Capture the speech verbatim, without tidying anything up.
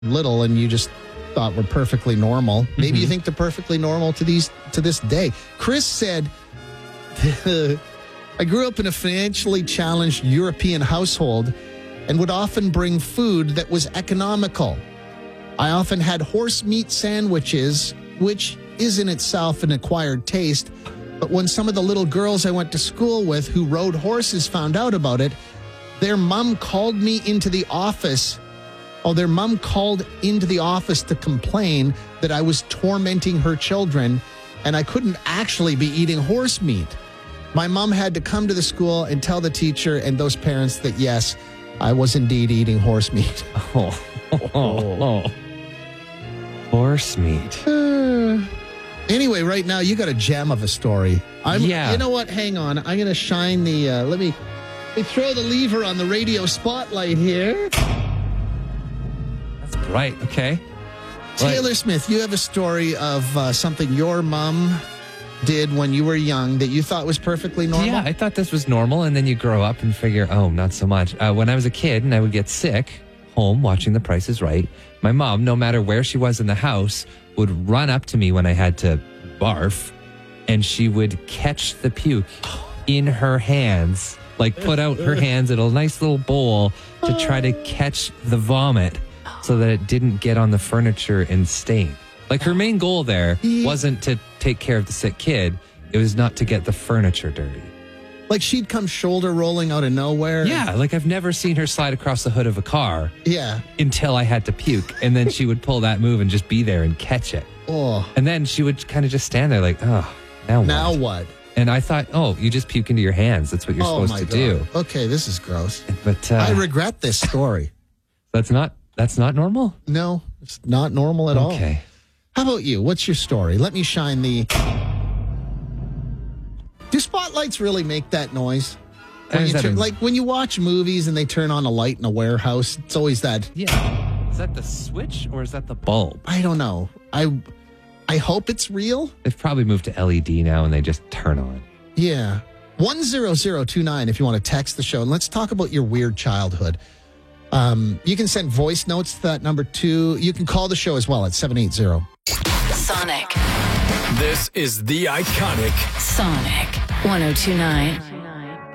little and you just thought were perfectly normal. Maybe mm-hmm. you think they're perfectly normal to these to this day. Chris said, I grew up in a financially challenged European household and would often bring food that was economical. I often had horse meat sandwiches, which is in itself an acquired taste. But when some of the little girls I went to school with who rode horses found out about it, their mom called me into the office. Oh, their mom called into the office to complain that I was tormenting her children and I couldn't actually be eating horse meat. My mom had to come to the school and tell the teacher and those parents that, yes, I was indeed eating horse meat. Oh, oh, oh. Horse meat. Uh, anyway, right now, you got a gem of a story. I'm, yeah. You know what? Hang on. I'm going to shine the, uh, let me, let me throw the lever on the radio spotlight here. That's bright. Okay. Taylor What? Smith, you have a story of uh, something your mom did when you were young that you thought was perfectly normal? Yeah, I thought this was normal, and then you grow up and figure, oh, not so much. Uh, when I was a kid and I would get sick home watching The Price is Right, my mom, no matter where she was in the house, would run up to me when I had to barf, and she would catch the puke in her hands, like put out her hands in a nice little bowl to try to catch the vomit so that it didn't get on the furniture and stain. Like, her main goal there wasn't to take care of the sick kid. It was not to get the furniture dirty. Like, she'd come shoulder rolling out of nowhere? Yeah, like I've never seen her slide across the hood of a car. Yeah. Until I had to puke. And then she would pull that move and just be there and catch it. Oh. And then she would kind of just stand there like, oh, now what? Now what? And I thought, oh, you just puke into your hands. That's what you're oh supposed to God. do. Okay, this is gross. But uh, I regret this story. That's not that's not normal? No, it's not normal at all. Okay. How about you? What's your story? Let me shine the... Do spotlights really make that noise? When you turn, like when you watch movies and they turn on a light in a warehouse, it's always that... Yeah. Is that the switch or is that the bulb? I don't know. I I hope it's real. They've probably moved to L E D now and they just turn on. Yeah. one zero zero two nine if you want to text the show. And let's talk about your weird childhood. Um, you can send voice notes to that number two. You can call the show as well at seven eight zero. Sonic. This is the iconic Sonic one oh two nine.